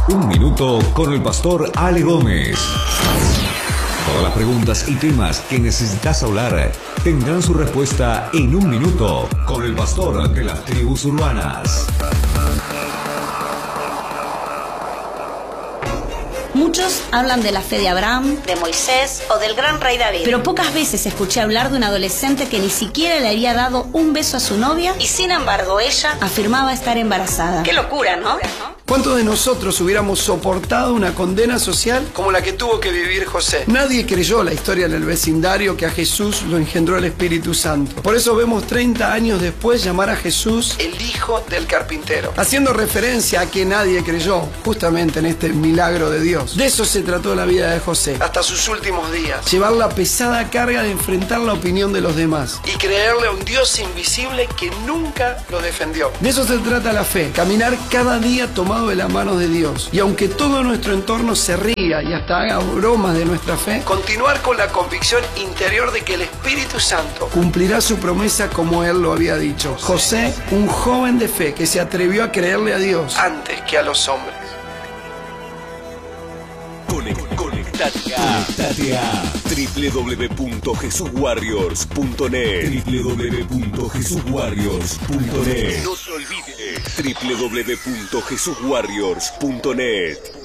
Un minuto con el pastor Ale Gómez. Todas las preguntas y temas que necesitas hablar tendrán su respuesta en un minuto con el pastor de las tribus urbanas. Muchos hablan de la fe de Abraham, de Moisés o del gran rey David. Pero pocas veces escuché hablar de un adolescente que ni siquiera le había dado un beso a su novia y sin embargo ella afirmaba estar embarazada. ¡Qué locura!, ¿no? ¿Cuántos de nosotros hubiéramos soportado una condena social como la que tuvo que vivir José? Nadie creyó la historia del vecindario que a Jesús lo engendró el Espíritu Santo. Por eso vemos 30 años después llamar a Jesús el hijo del carpintero, haciendo referencia a que nadie creyó justamente en este milagro de Dios. De eso se trató la vida de José, hasta sus últimos días. Llevar la pesada carga de enfrentar la opinión de los demás y creerle a un Dios invisible que nunca lo defendió. De eso se trata la fe, caminar cada día tomado de la mano de Dios. Y aunque todo nuestro entorno se ría y hasta haga bromas de nuestra fe, continuar con la convicción interior de que el Espíritu Santo cumplirá su promesa como Él lo había dicho. José, un joven de fe que se atrevió a creerle a Dios antes que a los hombres. Conectate a www.jesuswarriors.net. www.jesuswarriors.net. No te olvides, www.jesuswarriors.net.